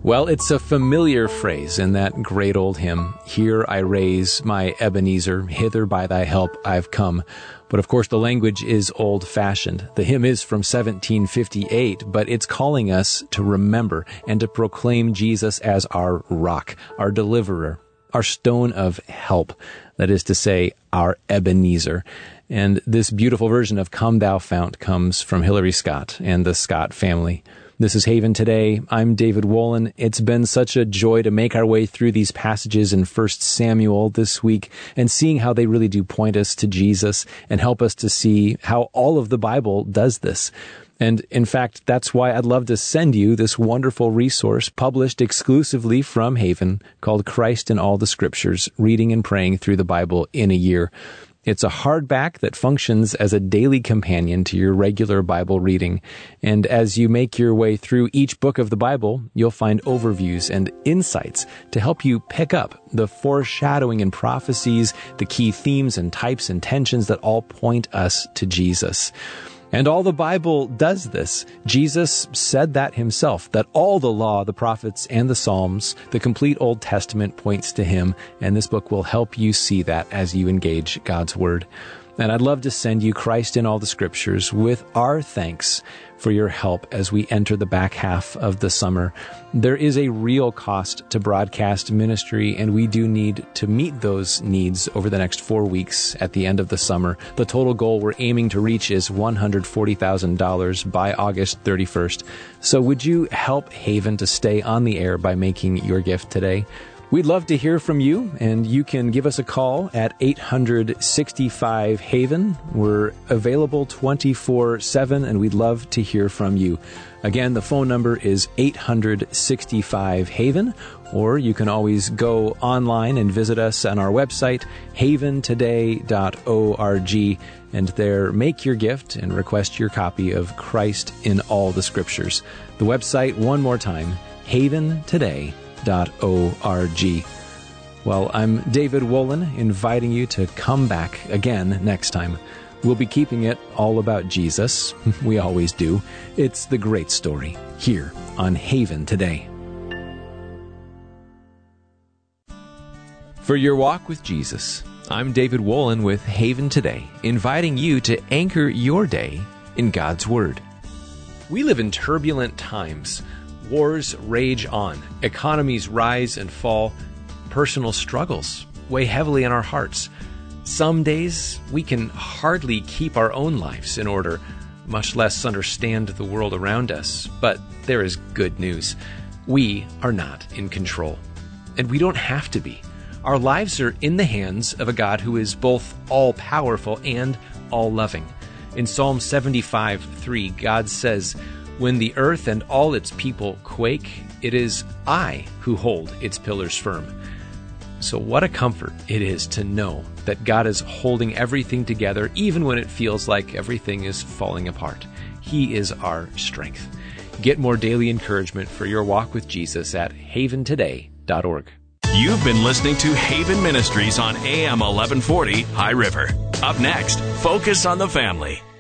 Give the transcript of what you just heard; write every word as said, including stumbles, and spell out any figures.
Well, it's a familiar phrase in that great old hymn, "Here I raise my Ebenezer, hither by thy help I've come." But of course, the language is old-fashioned. The hymn is from seventeen fifty-eight, but it's calling us to remember and to proclaim Jesus as our rock, our deliverer, our stone of help. That is to say, our Ebenezer. And this beautiful version of "Come Thou Fount" comes from Hillary Scott and the Scott family. This is Haven Today. I'm David Wolin. It's been such a joy to make our way through these passages in First Samuel this week and seeing how they really do point us to Jesus and help us to see how all of the Bible does this. And in fact, that's why I'd love to send you this wonderful resource published exclusively from Haven called Christ in All the Scriptures, Reading and Praying Through the Bible in a Year. It's a hardback that functions as a daily companion to your regular Bible reading. And as you make your way through each book of the Bible, you'll find overviews and insights to help you pick up the foreshadowing and prophecies, the key themes and types and tensions that all point us to Jesus. And all the Bible does this. Jesus said that himself, that all the law, the prophets, and the Psalms, the complete Old Testament points to him, and this book will help you see that as you engage God's Word. And I'd love to send you Christ in All the Scriptures with our thanks for your help as we enter the back half of the summer. There is a real cost to broadcast ministry, and we do need to meet those needs over the next four weeks at the end of the summer. The total goal we're aiming to reach is one hundred forty thousand dollars by August thirty-first. So would you help Haven to stay on the air by making your gift today? We'd love to hear from you, and you can give us a call at eight hundred sixty-five Haven. We're available twenty-four seven, and we'd love to hear from you. Again, the phone number is eight hundred sixty-five Haven, or you can always go online and visit us on our website, haven today dot org, and there make your gift and request your copy of Christ in All the Scriptures. The website, one more time, haven today dot org. Well, I'm David Wolin, inviting you to come back again next time. We'll be keeping it all about Jesus. We always do. It's the great story here on Haven Today. For your walk with Jesus, I'm David Wolin with Haven Today, inviting you to anchor your day in God's Word. We live in turbulent times. Wars rage on, economies rise and fall, personal struggles weigh heavily on our hearts. Some days we can hardly keep our own lives in order, much less understand the world around us. But there is good news. We are not in control, and we don't have to be. Our lives are in the hands of a God who is both all-powerful and all-loving. In Psalm seventy-five three, God says, "When the earth and all its people quake, it is I who hold its pillars firm." So what a comfort it is to know that God is holding everything together, even when it feels like everything is falling apart. He is our strength. Get more daily encouragement for your walk with Jesus at haven today dot org. You've been listening to Haven Ministries on A M eleven forty High River. Up next, Focus on the Family.